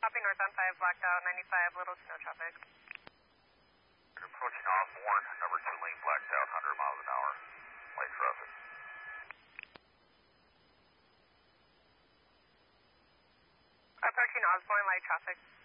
Copy northbound 5, blacked out, 95, little to no traffic. You're approaching Osborne, number 2 lane blacked out, 100 miles an hour, light traffic. Approaching Osborne, light traffic.